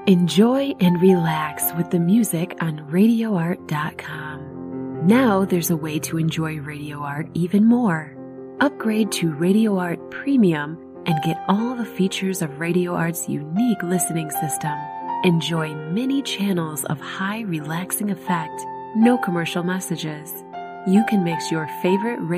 Enjoy and relax with the music on RadioArt.com. Now there's a way to enjoy Radio Art even more. Upgrade to Radio Art Premium and get all the features of Radio Art's unique listening system. Enjoy many channels of high relaxing effect, no commercial messages. You can mix your favorite